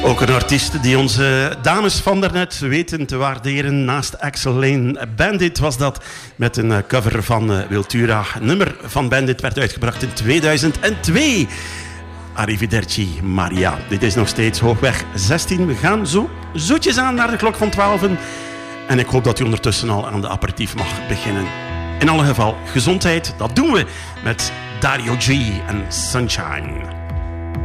Ook een artiest die onze dames van daarnet weten te waarderen. Naast Axel Lane, Bandit was dat met een cover van Wiltura. Een nummer van Bandit werd uitgebracht in 2002. Arrivederci Maria. Dit is nog steeds hoogweg 16. We gaan zo zoetjes aan naar de klok van 12. En ik hoop dat u ondertussen al aan de aperitief mag beginnen. In alle geval, gezondheid, dat doen we met Dario G en Sunshine.